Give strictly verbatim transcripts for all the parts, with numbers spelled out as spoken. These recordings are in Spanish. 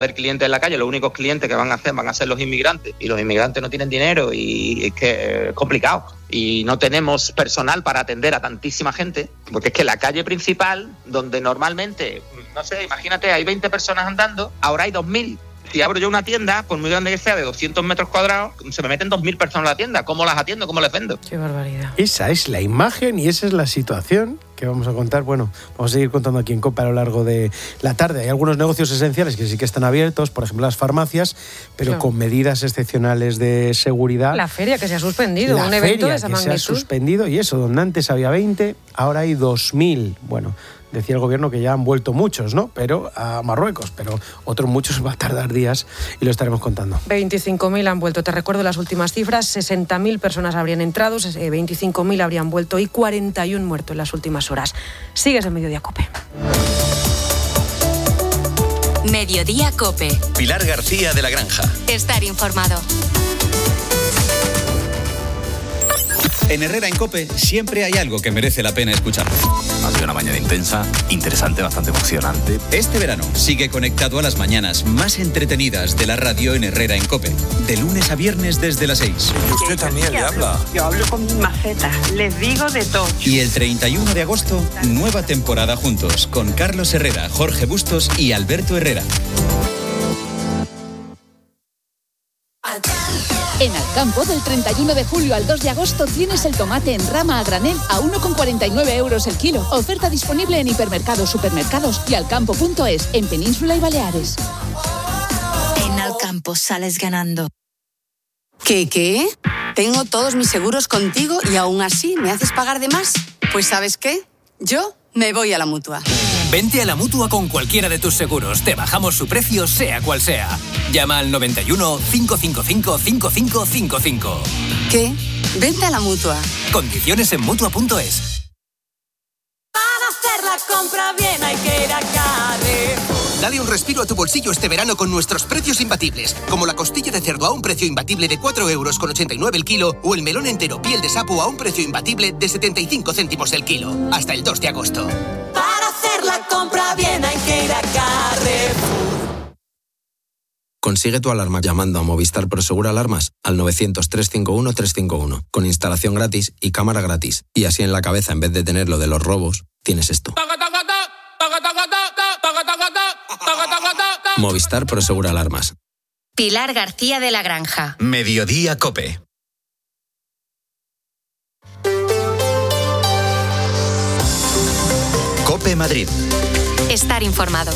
haber clientes en la calle, los únicos clientes que van a hacer van a ser los inmigrantes, y los inmigrantes no tienen dinero y es que es complicado. Y no tenemos personal para atender a tantísima gente, porque es que la calle principal, donde normalmente, no sé, imagínate, hay veinte personas andando, ahora hay dos mil. Si abro yo una tienda, por muy grande que sea, de doscientos metros cuadrados, se me meten dos mil personas en la tienda. ¿Cómo las atiendo? ¿Cómo les vendo? Qué barbaridad. Esa es la imagen y esa es la situación que vamos a contar. Bueno, vamos a seguir contando aquí en COPE a lo largo de la tarde. Hay algunos negocios esenciales que sí que están abiertos, por ejemplo las farmacias, pero claro, con medidas excepcionales de seguridad. La feria que se ha suspendido, la un evento de esa que magnitud. Se ha suspendido y eso, donde antes había veinte, ahora hay dos mil. Bueno, decía el gobierno que ya han vuelto muchos, ¿no? Pero a Marruecos, pero otros muchos va a tardar días y lo estaremos contando. veinticinco mil han vuelto. Te recuerdo las últimas cifras, sesenta mil personas habrían entrado, veinticinco mil habrían vuelto y cuarenta y uno muertos en las últimas horas. Sigues en Mediodía COPE. Mediodía COPE. Pilar García de la Granja. Estar informado. En Herrera en COPE siempre hay algo que merece la pena escuchar. Ha sido una mañana intensa, interesante, bastante emocionante. Este verano sigue conectado a las mañanas más entretenidas de la radio en Herrera en COPE. De lunes a viernes desde las seis. Y usted también le habla. Yo hablo con mi maceta, les digo de todo. Y el treinta y uno de agosto, nueva temporada juntos con Carlos Herrera, Jorge Bustos y Alberto Herrera. En Alcampo, del treinta y uno de julio al dos de agosto, tienes el tomate en rama a granel a uno con cuarenta y nueve euros el kilo. Oferta disponible en hipermercados, supermercados y alcampo punto es, en Península y Baleares. En Alcampo sales ganando. ¿Qué, qué? Tengo todos mis seguros contigo y aún así me haces pagar de más. Pues ¿sabes qué? Yo me voy a la Mutua. Vente a la Mutua con cualquiera de tus seguros. Te bajamos su precio, sea cual sea. Llama al noventa y uno, cinco cinco cinco, cinco cinco cinco cinco. ¿Qué? Vente a la Mutua. Condiciones en Mutua punto es. Para hacer la compra bien hay que ir a Carrefour. Dale un respiro a tu bolsillo este verano con nuestros precios imbatibles, como la costilla de cerdo a un precio imbatible de cuatro euros con ochenta y nueve el kilo o el melón entero piel de sapo a un precio imbatible de setenta y cinco céntimos el kilo. Hasta el dos de agosto. Para hacer la compra bien hay que ir a Carrefour. Consigue tu alarma llamando a Movistar Prosegur Alarmas al novecientos, trescientos cincuenta y uno, trescientos cincuenta y uno, con instalación gratis y cámara gratis. Y así en la cabeza, en vez de tener lo de los robos, tienes esto. Movistar Prosegur Alarmas. Pilar García de la Granja. Mediodía COPE. COPE Madrid. Estar informado.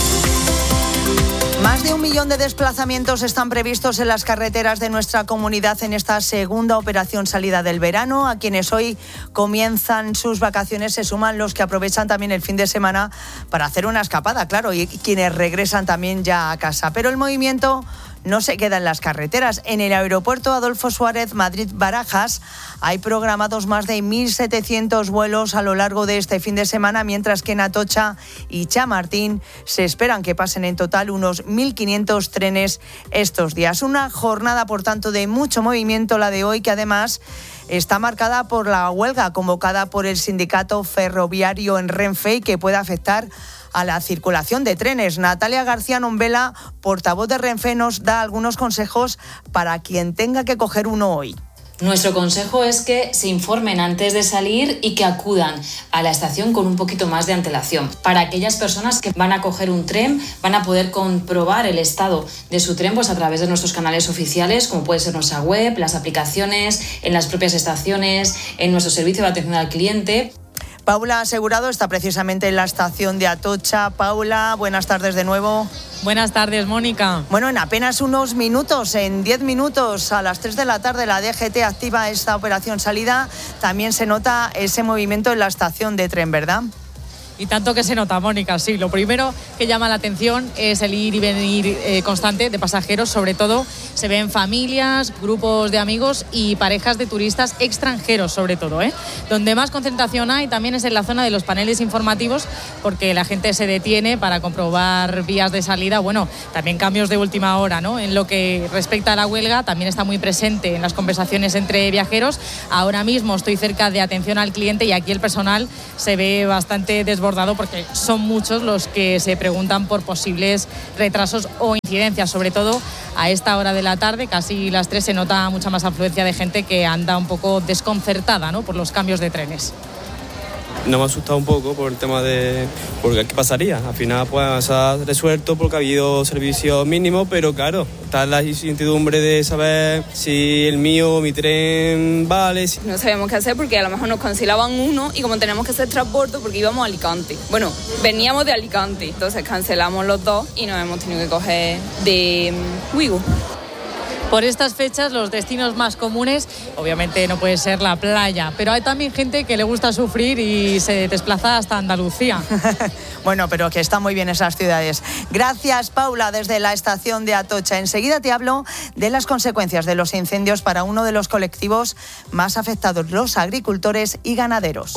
Más de un millón de desplazamientos están previstos en las carreteras de nuestra comunidad en esta segunda operación salida del verano. A quienes hoy comienzan sus vacaciones se suman los que aprovechan también el fin de semana para hacer una escapada, claro, y quienes regresan también ya a casa. Pero el movimiento no se queda en las carreteras. En el aeropuerto Adolfo Suárez Madrid-Barajas hay programados más de mil setecientos vuelos a lo largo de este fin de semana, mientras que en Atocha y Chamartín se esperan que pasen en total unos mil quinientos trenes estos días. Una jornada, por tanto, de mucho movimiento la de hoy, que además está marcada por la huelga convocada por el sindicato ferroviario en Renfe y que puede afectar a la circulación de trenes. Natalia García Nombela, portavoz de Renfe, nos da algunos consejos para quien tenga que coger uno hoy. Nuestro consejo es que se informen antes de salir y que acudan a la estación con un poquito más de antelación. Para aquellas personas que van a coger un tren, van a poder comprobar el estado de su tren pues a través de nuestros canales oficiales, como puede ser nuestra web, las aplicaciones, en las propias estaciones, en nuestro servicio de atención al cliente. Paula Asegurado está precisamente en la estación de Atocha. Paula, buenas tardes de nuevo. Buenas tardes, Mónica. Bueno, en apenas unos minutos, en diez minutos, a las tres de la tarde, la D G T activa esta operación salida. También se nota ese movimiento en la estación de tren, ¿verdad? Y tanto que se nota, Mónica, sí. Lo primero que llama la atención es el ir y venir eh, constante de pasajeros. Sobre todo se ven familias, grupos de amigos y parejas de turistas extranjeros, sobre todo, ¿eh? Donde más concentración hay también es en la zona de los paneles informativos, porque la gente se detiene para comprobar vías de salida. Bueno, también cambios de última hora, ¿no? En lo que respecta a la huelga, también está muy presente en las conversaciones entre viajeros. Ahora mismo estoy cerca de atención al cliente y aquí el personal se ve bastante desbordado desbordado porque son muchos los que se preguntan por posibles retrasos o incidencias, sobre todo a esta hora de la tarde, casi las tres, se nota mucha más afluencia de gente que anda un poco desconcertada, ¿no?, por los cambios de trenes. Nos hemos asustado un poco por el tema de porque qué pasaría. Al final pues se ha resuelto porque ha habido servicio mínimo, pero claro, está la incertidumbre de saber si el mío, mi tren vale. No sabemos qué hacer porque a lo mejor nos cancelaban uno y como tenemos que hacer transbordo porque íbamos a Alicante. Bueno, veníamos de Alicante, entonces cancelamos los dos y nos hemos tenido que coger de Vigo. Por estas fechas, los destinos más comunes, obviamente no puede ser la playa, pero hay también gente que le gusta sufrir y se desplaza hasta Andalucía. Bueno, pero que están muy bien esas ciudades. Gracias, Paula, desde la estación de Atocha. Enseguida te hablo de las consecuencias de los incendios para uno de los colectivos más afectados, los agricultores y ganaderos.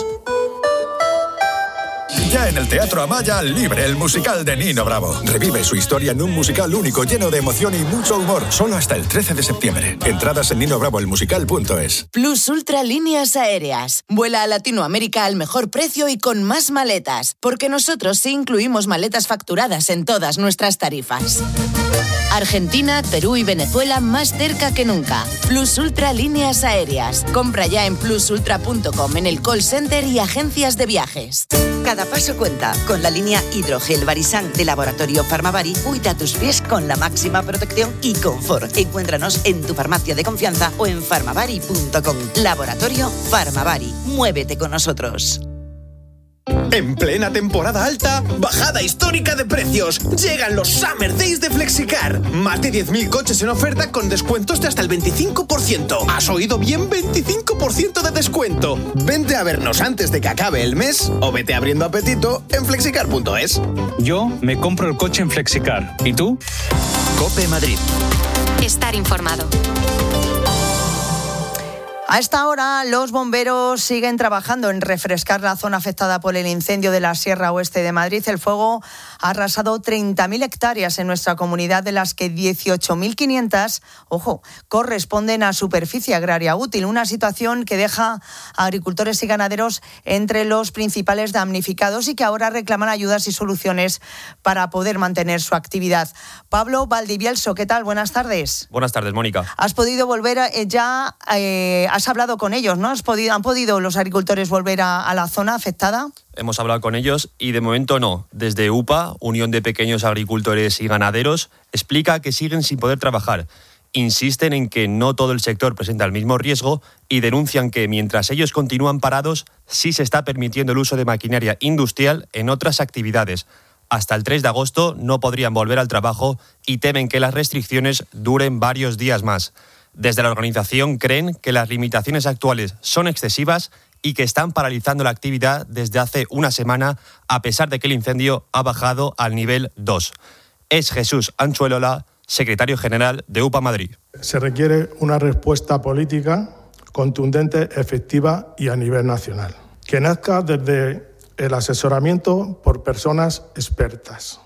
Ya en el Teatro Amaya, Libre, el musical de Nino Bravo. Revive su historia en un musical único, lleno de emoción y mucho humor. Solo hasta el trece de septiembre. Entradas en nino bravo el musical punto es. Plus Ultra Líneas Aéreas. Vuela a Latinoamérica al mejor precio y con más maletas. Porque nosotros sí incluimos maletas facturadas en todas nuestras tarifas. Argentina, Perú y Venezuela más cerca que nunca. Plus Ultra Líneas Aéreas. Compra ya en plus ultra punto com, en el call center y agencias de viajes. Cada paso cuenta. Con la línea Hidrogel Barisan de Laboratorio Farmavari, cuida tus pies con la máxima protección y confort. Encuéntranos en tu farmacia de confianza o en farmavari punto com. Laboratorio Farmavari. Muévete con nosotros. En plena temporada alta, bajada histórica de precios. Llegan los Summer Days de Flexicar. Más de diez mil coches en oferta con descuentos de hasta el veinticinco por ciento. ¿Has oído bien? veinticinco por ciento de descuento. Vente a vernos antes de que acabe el mes o vete abriendo apetito en flexicar punto es. Yo me compro el coche en Flexicar. ¿Y tú? COPE Madrid. Estar informado. A esta hora, los bomberos siguen trabajando en refrescar la zona afectada por el incendio de la Sierra Oeste de Madrid. El fuego ha arrasado treinta mil hectáreas en nuestra comunidad, de las que dieciocho mil quinientas, ojo, corresponden a superficie agraria útil. Una situación que deja a agricultores y ganaderos entre los principales damnificados y que ahora reclaman ayudas y soluciones para poder mantener su actividad. Pablo Valdivielso, ¿qué tal? Buenas tardes. Buenas tardes, Mónica. ¿Has podido volver eh, ya... Eh, Has hablado con ellos, ¿no? ¿Has podido, ¿Han podido los agricultores volver a, a la zona afectada? Hemos hablado con ellos y de momento no. Desde U P A, Unión de Pequeños Agricultores y Ganaderos, explica que siguen sin poder trabajar. Insisten en que no todo el sector presenta el mismo riesgo y denuncian que mientras ellos continúan parados, sí se está permitiendo el uso de maquinaria industrial en otras actividades. Hasta el tres de agosto no podrían volver al trabajo y temen que las restricciones duren varios días más. Desde la organización creen que las limitaciones actuales son excesivas y que están paralizando la actividad desde hace una semana, a pesar de que el incendio ha bajado al nivel dos. Es Jesús Anchuelola, secretario general de U P A Madrid. Se requiere una respuesta política contundente, efectiva y a nivel nacional, que nazca desde el asesoramiento por personas expertas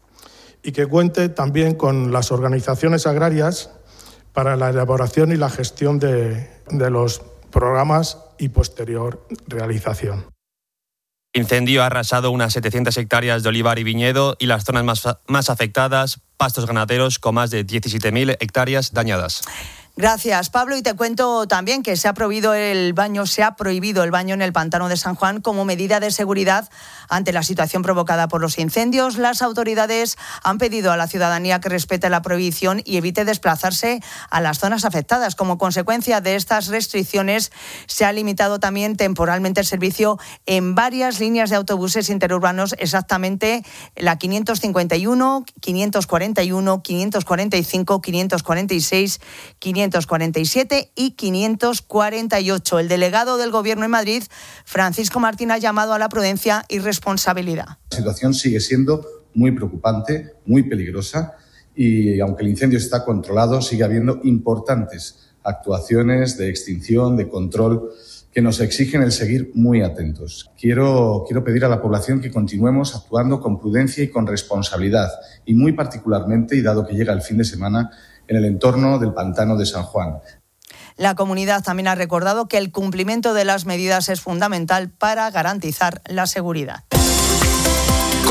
y que cuente también con las organizaciones agrarias para la elaboración y la gestión de, de los programas y posterior realización. El incendio ha arrasado unas setecientas hectáreas de olivar y viñedo y las zonas más, más afectadas, pastos ganaderos con más de diecisiete mil hectáreas dañadas. Gracias, Pablo. Y te cuento también que se ha prohibido el baño, se ha prohibido el baño en el pantano de San Juan como medida de seguridad ante la situación provocada por los incendios. Las autoridades han pedido a la ciudadanía que respete la prohibición y evite desplazarse a las zonas afectadas. Como consecuencia de estas restricciones, se ha limitado también temporalmente el servicio en varias líneas de autobuses interurbanos, exactamente la quinientos cincuenta y uno, quinientos cuarenta y uno, quinientos cuarenta y cinco, quinientos cuarenta y seis, quinientos cuarenta y siete y quinientos cuarenta y ocho. El delegado del Gobierno en Madrid, Francisco Martín, ha llamado a la prudencia y responsabilidad. La situación sigue siendo muy preocupante, muy peligrosa y aunque el incendio está controlado, sigue habiendo importantes actuaciones de extinción, de control, que nos exigen el seguir muy atentos. Quiero, quiero pedir a la población que continuemos actuando con prudencia y con responsabilidad y muy particularmente, y dado que llega el fin de semana, en el entorno del pantano de San Juan. La comunidad también ha recordado que el cumplimiento de las medidas es fundamental para garantizar la seguridad.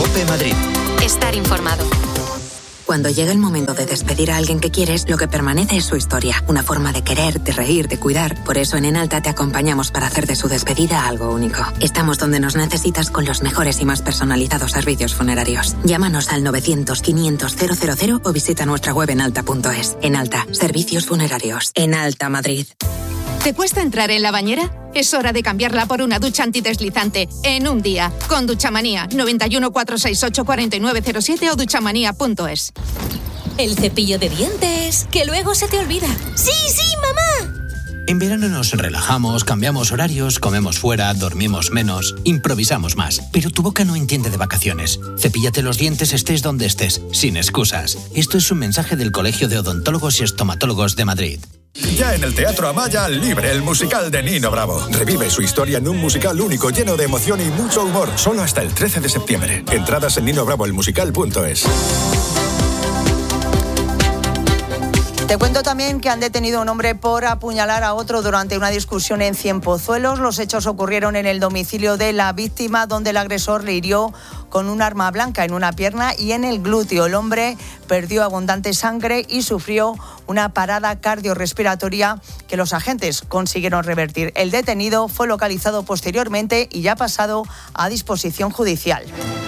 COPE Madrid. Estar informado. Cuando llega el momento de despedir a alguien que quieres, lo que permanece es su historia, una forma de querer, de reír, de cuidar. Por eso en Enalta te acompañamos para hacer de su despedida algo único. Estamos donde nos necesitas con los mejores y más personalizados servicios funerarios. Llámanos al novecientos quinientos cero cero cero o visita nuestra web enalta punto es. Enalta, servicios funerarios. Enalta Madrid. ¿Te cuesta entrar en la bañera? Es hora de cambiarla por una ducha antideslizante en un día. Con Duchamanía. noventa y uno, cuatrocientos sesenta y ocho, cuarenta y nueve cero siete o duchamanía punto es. El cepillo de dientes, que luego se te olvida. ¡Sí, sí, mamá! En verano nos relajamos, cambiamos horarios, comemos fuera, dormimos menos, improvisamos más. Pero tu boca no entiende de vacaciones. Cepíllate los dientes estés donde estés, sin excusas. Esto es un mensaje del Colegio de Odontólogos y Estomatólogos de Madrid. Ya en el Teatro Amaya, Libre, el musical de Nino Bravo. Revive su historia en un musical único, lleno de emoción y mucho humor. Solo hasta el trece de septiembre. Entradas en nino bravo el musical punto es. Te cuento también que han detenido a un hombre por apuñalar a otro durante una discusión en Cienpozuelos. Los hechos ocurrieron en el domicilio de la víctima, donde el agresor le hirió con un arma blanca en una pierna y en el glúteo. El hombre perdió abundante sangre y sufrió una parada cardiorrespiratoria que los agentes consiguieron revertir. El detenido fue localizado posteriormente y ya ha pasado a disposición judicial.